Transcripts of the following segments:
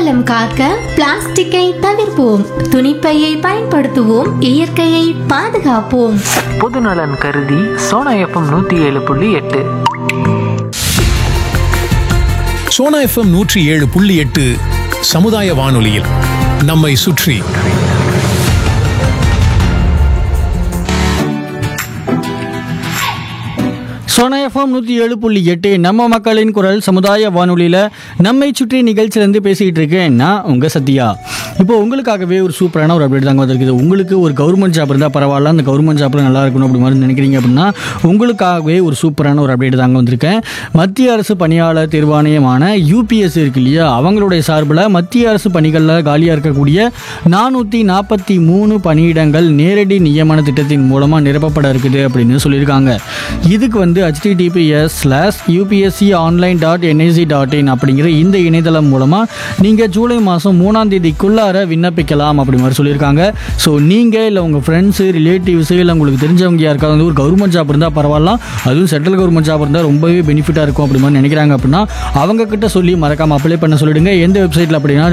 பொதுநலம் காக்க பிளாஸ்டிக்கை தவிர்ப்போம், துணிப்பையை பயன்படுத்துவோம், இயற்கையை பாதுகாப்போம். பொதுநலன் கருதி சோனா எஃப்எம் 107.8. சோனா எஃப்எம் 107.8 சமுதாய வானொலியில் நம்மை சுற்றி. சோனா எஃப்எம் 107.8 நம்ம மக்களின் குரல் சமுதாய வானொலியில் நம்மை சுற்றி நிகழ்ச்சியிலேருந்து பேசிக்கிட்டு இருக்கேன் நான் உங்கள் சத்யா. இப்போ உங்களுக்காகவே ஒரு சூப்பரான ஒரு அப்டேட் தாங்க வந்திருக்குது. உங்களுக்கு ஒரு கவர்மெண்ட் ஜாப் இருந்தால் பரவாயில்ல, அந்த கவர்மெண்ட் ஜாப்பில் நல்லா இருக்கணும் அப்படி மாதிரி நினைக்கிறீங்க அப்படின்னா உங்களுக்காகவே ஒரு சூப்பரான ஒரு அப்டேட் தாங்க வந்திருக்கேன். மத்திய அரசு பணியாளர் தேர்வாணையமான யூபிஎஸ்சி இருக்கு இல்லையா, அவங்களுடைய சார்பில் மத்திய அரசு பணிகளில் காலியாக இருக்கக்கூடிய 443 பணியிடங்கள் நேரடி நியமன திட்டத்தின் மூலமாக நிரப்பப்பட இருக்குது அப்படின்னு சொல்லியிருக்காங்க. இதுக்கு https:/upsconline.nic.in அப்படிங்கிற இந்த இணையதளம் மூலமாக நீங்கள் ஜூலை மாதம் 3ஆம் தேதிக்குள்ளார விண்ணப்பிக்கலாம் அப்படி மாதிரி சொல்லியிருக்காங்க. ஸோ நீங்கள் இல்லை உங்கள் ஃப்ரெண்ட்ஸு, ரிலேட்டிவ்ஸு, இல்லை உங்களுக்கு தெரிஞ்சவங்க யாருக்காவது வந்து ஒரு கவர்மெண்ட் ஜாப் இருந்தால் பரவாயில்ல, அதுவும் சென்ட்ரல் கவர்மெண்ட் ஜாப் இருந்தால் ரொம்பவே பெனிஃபிட்டாக இருக்கும் அப்படி மாதிரி நினைக்கிறாங்க அப்படின்னா அவங்கக்கிட்ட சொல்லி மறக்காமல் அப்ளை பண்ண சொல்லிடுங்க. எந்த வெப்சைட்டில் அப்படின்னா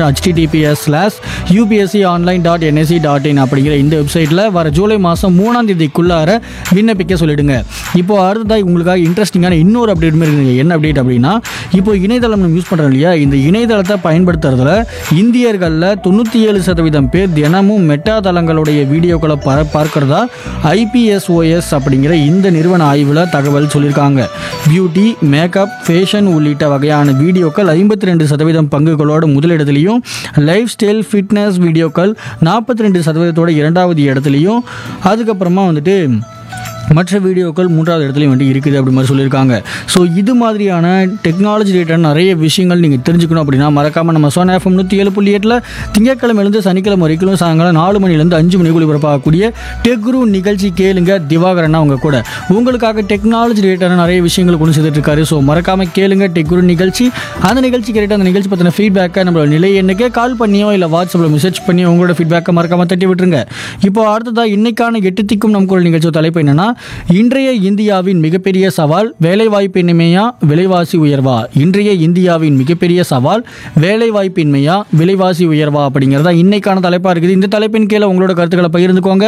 https:/upsconline.nic.in அப்படிங்கிற இந்த வெப்சைட்டில் வர ஜூலை மாதம் 3ஆம் தேதிக்குள்ளார விண்ணப்பிக்க சொல்லிடுங்க. இப்போ அடுத்ததாக உங்களுக்காக இன்ட்ரெஸ்டிங்கான இன்னொரு அப்டேட் இருக்குங்க. என்ன அப்டேட் அப்படின்னா, இப்போ இணையதளம் நம்ம யூஸ் பண்ணுறோம் இல்லையா, இந்த இணையதளத்தை பயன்படுத்துறதுல இந்தியர்களில் 97% பேர் தினமும் மெட்டா தளங்களுடைய வீடியோக்களை பார்க்கறதா IPSOS அப்படிங்கிற இந்த நிறுவன ஆய்வில் தகவல் சொல்லியிருக்காங்க. பியூட்டி, மேக்கப், ஃபேஷன் உள்ளிட்ட வகையான வீடியோக்கள் 52% பங்குகளோட முதலிடத்துலையும், லைஃப் ஸ்டைல் ஃபிட்னஸ் வீடியோக்கள் 42% இரண்டாவது இடத்துலையும், அதுக்கப்புறமா வந்துட்டு மற்ற வீடியோக்கள் 3வது இடத்துலையும் வந்து இருக்குது அப்படி மாதிரி சொல்லியிருக்காங்க. ஸோ இது மாதிரியான டெக்னாலஜி ரிலேட்டட் நிறைய விஷயங்கள் நீங்கள் தெரிஞ்சுக்கணும் அப்படின்னா மறக்காமல் நம்ம சோனா எஃப்எம் 107.8 திங்கட்கிழமையிலேருந்து சனிக்கிழமை வரைக்கும் சாயங்காலம் 4 மணிலேருந்து 5 மணிக்குள் ஒளிபரப்பாகக்கூடிய டெக்ரு நிகழ்ச்சி கேளுங்க. திவாகரன்னா அவங்க கூட உங்களுக்காக டெக்னாலஜி ரிலேட்டடான நிறைய விஷயங்கள் கொண்டு சேர்த்துட்டு இருக்காரு. ஸோ மறக்காமல் கேளுங்க டெக்ரு நிகழ்ச்சி. அந்த நிகழ்ச்சி கேட்டு அந்த நிகழ்ச்சி பற்றின ஃபீட்பேக்கை நம்மளோட நிலை எண்ணுக்கே கால் பண்ணியோ இல்லை வாட்ஸ்அப்பில் மெசேஜ் பண்ணியோ உங்களோட ஃபீட்பேக்கை மறக்காமல் தட்டி விட்டுருங்க. இப்போ அடுத்ததாக இன்னைக்கான 8 திக்கும் நம் குரல் நிகழ்ச்சி தலைப்பு என்னன்னா, இன்றைய இந்தியாவின் மிகப்பெரிய சவால் வேலைவாய்ப்பின்மையா விலைவாசி உயர்வா? இன்றைய இந்தியாவின் மிகப்பெரிய சவால் வேலைவாய்ப்பின்மையா விலைவாசி உயர்வா அப்படிங்கிறதா இன்னைக்கான தலைப்பா இருக்குது. இந்த தலைப்பின் கீழே உங்களோட கருத்துக்களை பகிர்ந்துக்கோங்க.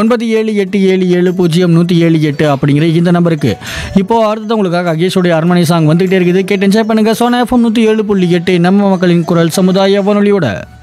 9787700178 அப்படிங்கிற இந்த நம்பருக்கு. இப்போ அடுத்தது உங்களுக்காக அகேஷோடைய அரண்மனை சாங் வந்துகிட்டே இருக்குது. கேட்டு என்ஜாய் பண்ணுங்க. சோனா எஃப்எம் 107.8 நம்ம மக்களின் குரல் சமுதாய வானொலியோட.